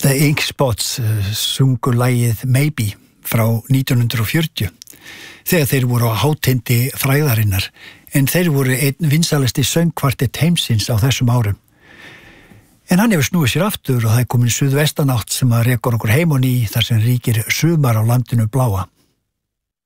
The Ink Spots sungu lagið Maybe frá 1940 þegar þeir voru á hátindi frægðarinnar, en þeir voru einn vinsalasti söngkvartett heimsins á þessum árum. En hann hefur snúið sér aftur og það komin suðvestanátt sem rekur okkur heim og ný þar sem ríkir sumar á landinu bláa.